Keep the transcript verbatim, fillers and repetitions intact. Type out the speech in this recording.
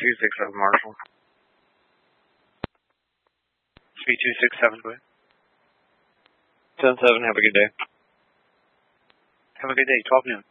two six seven, Marshall. Speed two six seven, go ahead. ten seven, have a good day. Have a good day, twelve noon.